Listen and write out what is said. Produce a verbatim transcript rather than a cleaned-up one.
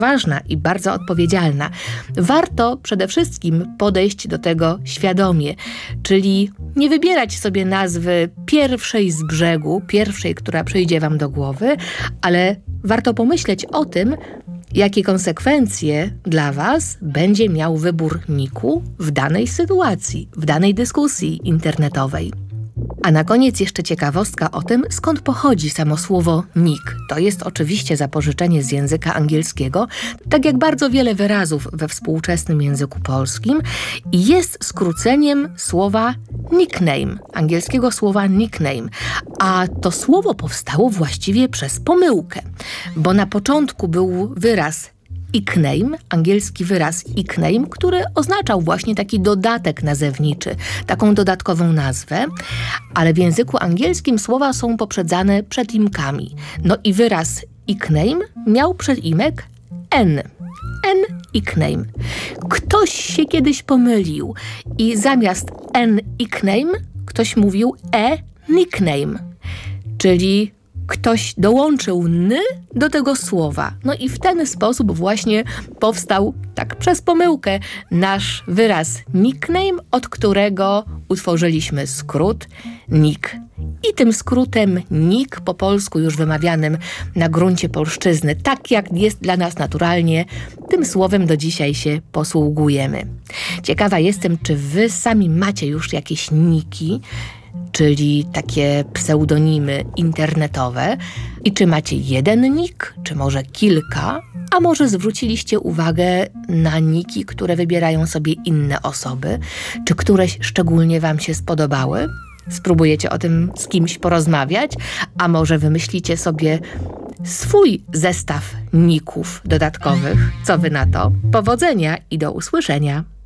ważna i bardzo odpowiedzialna. Warto przede wszystkim podejść do tego świadomie, czyli nie wybierać sobie nazwy pierwszej z brzegu, pierwszej, która przyjdzie wam do głowy, ale warto pomyśleć o tym, jakie konsekwencje dla was będzie miał wybór niku w danej sytuacji, w danej dyskusji internetowej. A na koniec jeszcze ciekawostka o tym, skąd pochodzi samo słowo nick. To jest oczywiście zapożyczenie z języka angielskiego, tak jak bardzo wiele wyrazów we współczesnym języku polskim, i jest skróceniem słowa nickname, angielskiego słowa nickname. A to słowo powstało właściwie przez pomyłkę, bo na początku był wyraz nickname, angielski wyraz nickname, który oznaczał właśnie taki dodatek nazewniczy, taką dodatkową nazwę, ale w języku angielskim słowa są poprzedzane przedimkami. No i wyraz nickname miał przedimek n. N nickname. Ktoś się kiedyś pomylił i zamiast n nickname ktoś mówił e nickname, czyli ktoś dołączył n do tego słowa. No i w ten sposób właśnie powstał, tak przez pomyłkę, nasz wyraz nickname, od którego utworzyliśmy skrót nick. I tym skrótem nick, po polsku już wymawianym na gruncie polszczyzny, tak jak jest dla nas naturalnie, tym słowem do dzisiaj się posługujemy. Ciekawa jestem, czy wy sami macie już jakieś niki, czyli takie pseudonimy internetowe. I czy macie jeden nick, czy może kilka, a może zwróciliście uwagę na niki, które wybierają sobie inne osoby, czy któreś szczególnie wam się spodobały? Spróbujecie o tym z kimś porozmawiać, a może wymyślicie sobie swój zestaw ników dodatkowych. Co wy na to? Powodzenia i do usłyszenia!